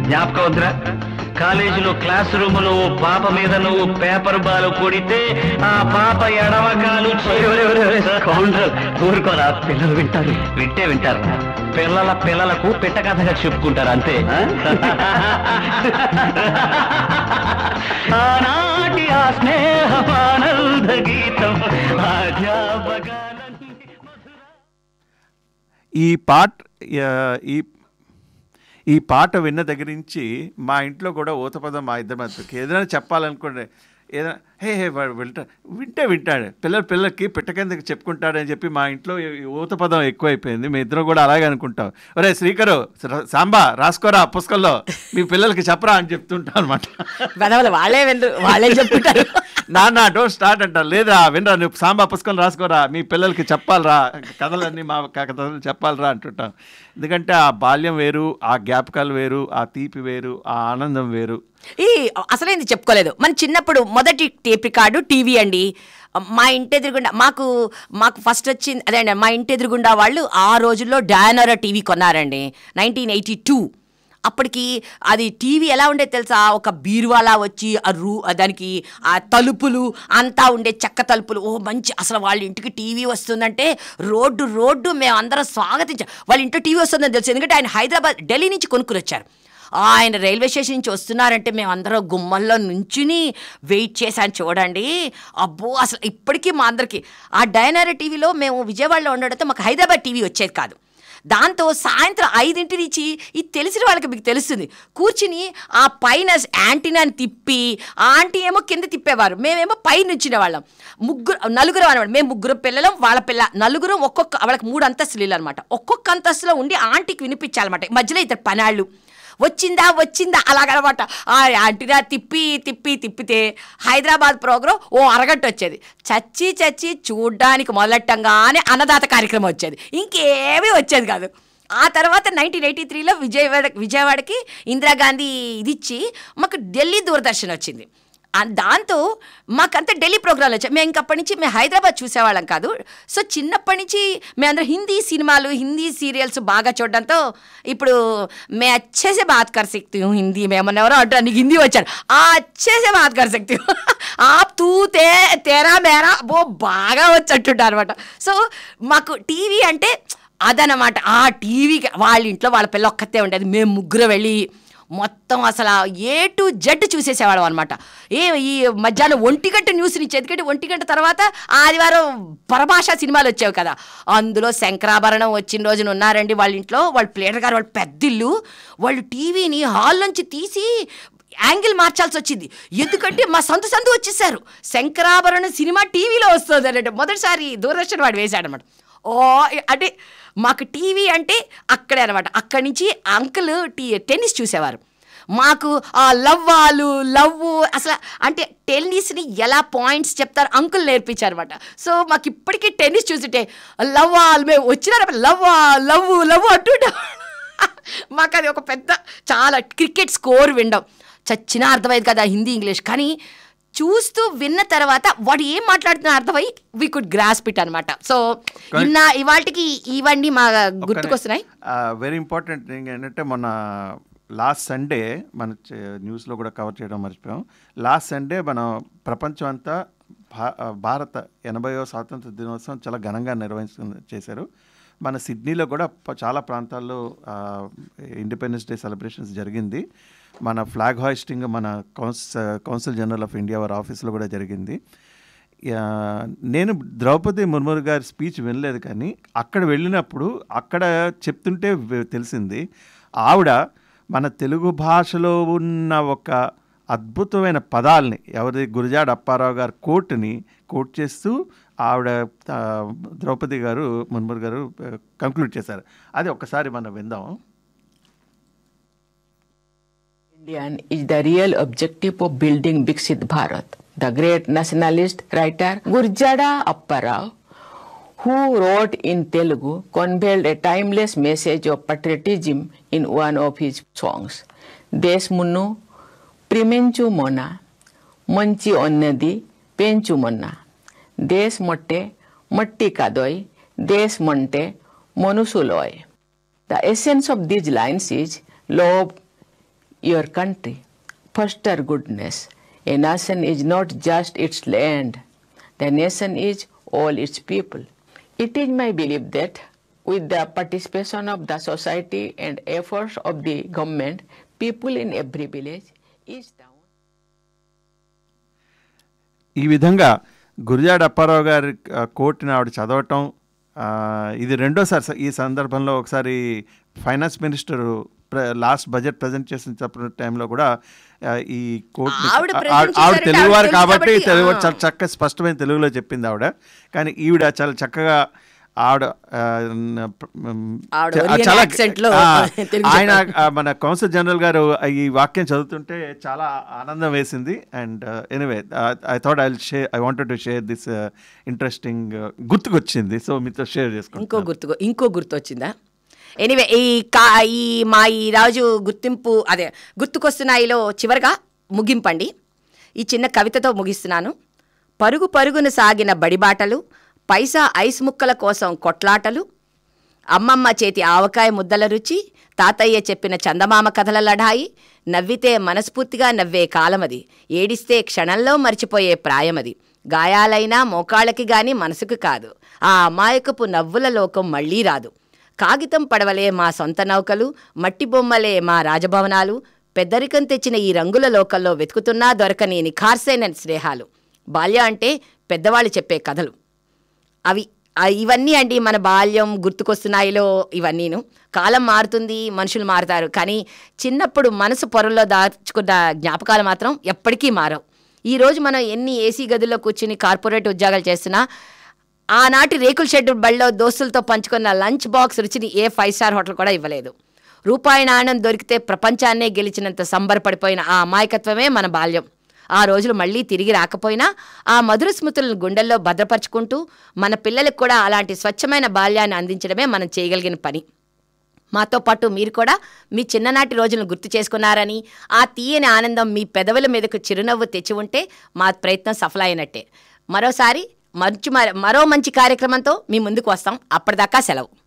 జ్ఞాపకం వద్దురా? కాలేజీలో క్లాస్ రూమ్ లో పాప మీద నువ్వు పేపర్ బాల్ కొడితే ఆ పాప ఎడవకాలు ఊరుకోరా, పిల్లలు వింటారు. వింటారు. పిల్లలకు పిట్ట కథగా చెప్పుకుంటారు అంతే. ఆనాటి ఆ స్నేహమానంద గీతం ఈ పాట విన్న దగ్గర నుంచి మా ఇంట్లో కూడా ఊతపదం మా ఇద్దరి మధ్యకి ఏదైనా చెప్పాలనుకోండి, ఏదైనా వింటాడు పిల్లలకి పిట్ట కిందకి చెప్పుకుంటాడని చెప్పి మా ఇంట్లో ఊతపదం ఎక్కువైపోయింది. మీ ఇద్దరం కూడా అలాగే అనుకుంటాం. ఒరే శ్రీకరు, సాంబా రాసుకోరా పుస్తకంలో, మీ పిల్లలకి చెప్పరా అని చెప్తుంటాం అనమాట. వాళ్ళే చెప్తుంటారు, నాన్న డోంట్ స్టార్ట్ అంటారు. లేదా వినరా, నువ్వు సాంబా పుస్తకం రాసుకోరా, మీ పిల్లలకి చెప్పాలరా, కథలన్నీ మా కథలు చెప్పాలరా అంటుంటాం. ఎందుకంటే ఆ బాల్యం వేరు, ఆ జ్ఞాపకాలు వేరు, ఆ తీపి వేరు, ఆ ఆనందం వేరు. అసలేంది చెప్పుకోలేదు. మన చిన్నప్పుడు మొదటి టేప్ రికార్డు టీవీ అండి. మా ఇంటి ఎదురుగుండా మాకు ఫస్ట్ వచ్చింది అదే అండి. మా ఇంటి ఎదురుగుండా వాళ్ళు ఆ రోజుల్లో డయానోరా టీవీ కొన్నారండి, 1982. అప్పటికి అది టీవీ ఎలా ఉండేది తెలుసా? ఒక బీరువాలా వచ్చి దానికి ఆ తలుపులు అంతా ఉండే చెక్క తలుపులు. మంచి అసలు వాళ్ళ ఇంటికి టీవీ వస్తుందంటే రోడ్డు మేమందరం స్వాగతించాం. వాళ్ళ ఇంట్లో టీవీ వస్తుందని తెలుసు, ఎందుకంటే ఆయన ఢిల్లీ నుంచి కొనుక్కుని వచ్చారు. ఆయన రైల్వే స్టేషన్ నుంచి వస్తున్నారంటే మేమందరం గుమ్మల్లో నుంచుని వెయిట్ చేశాను చూడండి. అబ్బో, అసలు ఇప్పటికీ మా అందరికీ ఆ డయానోరా టీవీలో మేము విజయవాడలో ఉండడంతో మాకు హైదరాబాద్ టీవీ వచ్చేది కాదు. దాంతో సాయంత్రం 5 నుంచి ఇది తెలిసిన వాళ్ళకి మీకు తెలుస్తుంది, కూర్చుని ఆ పైన యాంటీనాని తిప్పి ఆ ఆంటీ ఏమో కింద తిప్పేవారు, మేమేమో పైన నుంచిన వాళ్ళం. నలుగురు అనమాట. మేము 3 పిల్లలం, వాళ్ళ పిల్ల నలుగురు. వాళ్ళకి 3 అంతస్తులు ఇల్లు అనమాట. ఒక్కొక్క అంతస్తులో ఉండి ఆంటీకి వినిపించాలన్నమాట. మధ్యలో ఇద్దరు పనాళ్ళు వచ్చిందా అలాగనమాట. ఆ యాంటీనా తిప్పితే హైదరాబాద్ ప్రోగ్రాం అరగంట వచ్చేది. చచ్చి చూడ్డానికి మొదలెట్టంగానే అన్నదాత కార్యక్రమం వచ్చేది, ఇంకేమీ వచ్చేది కాదు. ఆ తర్వాత 1983లో విజయవాడకి ఇందిరాగాంధీ ఇది ఇచ్చి మాకు ఢిల్లీ దూరదర్శన్ వచ్చింది. దాంతో మాకంతా ఢిల్లీ ప్రోగ్రాంలు వచ్చాయి. మేము ఇంకప్పటి నుంచి మేము హైదరాబాద్ చూసేవాళ్ళం కాదు. సో చిన్నప్పటి నుంచి మేమందరం హిందీ సినిమాలు, హిందీ సీరియల్స్ బాగా చూడడంతో ఇప్పుడు మే అచ్చేసే బాత్ కర్ సక్తి హూ హిందీ, మేమన్నా ఎవరో అంటారు నీకు హిందీ వచ్చారు, అచ్చేసే బాత్ కర్ సక్తి హూ ఆప్ తూ తేరా మేరా బాగా వచ్చేట్టుంటారు అనమాట. సో మాకు టీవీ అంటే అదనమాట. ఆ టీవీకి వాళ్ళ ఇంట్లో వాళ్ళ పిల్ల ఒక్కతే ఉండేది. మేము 3 వెళ్ళి మొత్తం అసలు A to Z చూసేసేవాళ్ళం అనమాట. ఈ మధ్యాహ్నం 1 గంట న్యూస్ని ఇచ్చేది. ఎందుకంటే 1 గంట తర్వాత ఆదివారం పరభాషా సినిమాలు వచ్చేవి కదా. అందులో శంకరాభరణం వచ్చిన రోజున ఉన్నారండి వాళ్ళ ఇంట్లో, వాళ్ళ ప్లేటర్ గారు, వాళ్ళ పెద్దిల్లు, వాళ్ళు టీవీని హాల్ నుంచి తీసి యాంగిల్ మార్చాల్సి వచ్చింది. ఎందుకంటే మా సందు వచ్చేసారు. శంకరాభరణం సినిమా టీవీలో వస్తుంది అంటే మొదటిసారి దూరదర్శన్ వాడు వేశాడనమాట. అంటే మాకు టీవీ అంటే అక్కడే అనమాట. అక్కడి నుంచి అంకుల్ టెన్నిస్ చూసేవారు. మాకు ఆ లవ్ అసలు అంటే టెన్నిస్ని ఎలా పాయింట్స్ చెప్తారు అంకుల్ నేర్పించారు అనమాట. సో మాకు ఇప్పటికీ టెన్నిస్ చూస్తుంటే మేము వచ్చినారు లవ్ అంటుంటాం. మాకు అది ఒక పెద్ద చాలా క్రికెట్ స్కోర్ వినడం చచ్చినా అర్థమయ్యేది కదా హిందీ ఇంగ్లీష్, కానీ చూస్తూ విన్న తర్వాత వాడు ఏం మాట్లాడుతున్నా అర్థమై వీ కుడ్ గ్రాస్ప్ ఇట్ అనమాట. సో ఇవాళకి ఇవన్నీ మా గుర్తుకొస్తున్నాయి. వెరీ ఇంపార్టెంట్ థింగ్ ఏంటంటే మొన్న లాస్ట్ సండే మన న్యూస్లో కూడా కవర్ చేయడం మర్చిపోయాం. లాస్ట్ సండే మన ప్రపంచం అంతా భారత 80వ స్వాతంత్ర దినోత్సవం చాలా ఘనంగా చేశారు. మన సిడ్నీలో కూడా చాలా ప్రాంతాల్లో ఇండిపెండెన్స్ డే సెలబ్రేషన్స్ జరిగింది. మన ఫ్లాగ్ హాయిస్టింగ్ మన కౌన్సిల్ జనరల్ ఆఫ్ ఇండియా వారి ఆఫీస్లో కూడా జరిగింది. నేను ద్రౌపది ముర్ము గారి స్పీచ్ వినలేదు, కానీ అక్కడ వెళ్ళినప్పుడు అక్కడ చెప్తుంటే తెలిసింది ఆవిడ మన తెలుగు భాషలో ఉన్న ఒక అద్భుతమైన పదాలని ఎవరి గురజాడ అప్పారావు గారు కోట్ చేస్తూ ఆవిడ ద్రౌపది గారు ముర్ము గారు కంక్లూడ్ చేశారు. అది ఒక్కసారి మనం విందాం. Indian is the real objective of building Viksit Bharat. The great nationalist writer Gurjada Apparao, who wrote in Telugu, conveyed a timeless message of patriotism in one of his songs. Desmunnu primenchu mona, manchi onnadi penchu monna. Des motte matti kadoi, des monte monusuloy. The essence of these lines is love your country, foster goodness. A nation is not just its land. The nation is all its people. It is my belief that with the participation of the society and efforts of the government, people in every village, each town. ఈ విధంగా గురజాడ అప్పారావు గారి కోట్ని ఆవిడ చదవటం, ఇది రెండోసారి. ఈ సందర్భంలో ఒకసారి finance minister last budget present చేసిన చెప్పిన టైంలో కూడా ఈ కోట్ ఆవిడ తెలుగువారు కాబట్టి తెలుగు చాలా చక్కగా స్పష్టమైన తెలుగులో చెప్పింది ఆవిడ. కానీ ఈవిడ చాలా చక్కగా ఆవిడ చాలా ఆయన మన కౌన్సిల్ జనరల్ గారు ఈ వాక్యం చదువుతుంటే చాలా ఆనందం వేసింది. And anyway I wanted to share this interesting గుర్తుకొచ్చింది, సో మీతో షేర్ చేసుకుంటాను. ఇంకో గుర్తు వచ్చిందా? ఎనీవే ఈ మా ఈ రాజు గుర్తింపు అదే గుర్తుకొస్తున్నాయిలో చివరిగా ముగింపండి. ఈ చిన్న కవితతో ముగిస్తున్నాను. పరుగు పరుగును సాగిన బడిబాటలు, పైసా ఐస్ ముక్కల కోసం కొట్లాటలు, అమ్మమ్మ చేతి ఆవకాయ ముద్దల రుచి, తాతయ్య చెప్పిన చందమామ కథల లఢాయి, నవ్వితే మనస్ఫూర్తిగా నవ్వే కాలమది, ఏడిస్తే క్షణంలో మర్చిపోయే ప్రాయమది, గాయాలైనా మోకాళ్ళకి గాని మనసుకు కాదు, ఆ అమాయకపు నవ్వుల లోకం మళ్ళీ రాదు, కాగితం పడవలే మా సొంత నౌకలు, మట్టి బొమ్మలే మా రాజభవనాలు, పెద్దరికం తెచ్చిన ఈ రంగుల లోకల్లో వెతుకుతున్నా దొరకని నిఖార్సైన స్నేహాలు. బాల్యం అంటే పెద్దవాళ్ళు చెప్పే కథలు. ఇవన్నీ అండి మన బాల్యం గుర్తుకొస్తున్నాయిలో ఇవన్నీను. కాలం మారుతుంది, మనుషులు మారుతారు, కానీ చిన్నప్పుడు మనసు పొరల్లో దాచుకున్న జ్ఞాపకాలు మాత్రం ఎప్పటికీ మారవు. ఈరోజు మనం ఎన్ని ఏసీ గదుల్లో కూర్చుని కార్పొరేట్ ఉద్యోగాలు చేస్తున్నా ఆనాటి రేకుల షెడ్ బళ్ళలో దోస్తులతో పంచుకున్న లంచ్ బాక్స్ రుచిని ఏ 5 స్టార్ హోటల్ కూడా ఇవ్వలేదు. రూపాయి నాణ్యం దొరికితే ప్రపంచాన్నే గెలిచినంత సంబరపడిపోయిన ఆ అమాయకత్వమే మన బాల్యం. ఆ రోజులు మళ్ళీ తిరిగి రాకపోయినా ఆ మధుర స్మృతులను గుండెల్లో భద్రపరుచుకుంటూ మన పిల్లలకు కూడా అలాంటి స్వచ్ఛమైన బాల్యాన్ని అందించడమే మనం చేయగలిగిన పని. మాతో పాటు మీరు కూడా మీ చిన్ననాటి రోజులను గుర్తు చేసుకున్నారని, ఆ తీయని ఆనందం మీ పెదవుల మీదకు చిరునవ్వు తెచ్చి ఉంటే మా ప్రయత్నం సఫలమైనట్టే. మరో మంచి కార్యక్రమంతో మీ ముందుకు వస్తాం. అప్పటిదాకా సెలవు.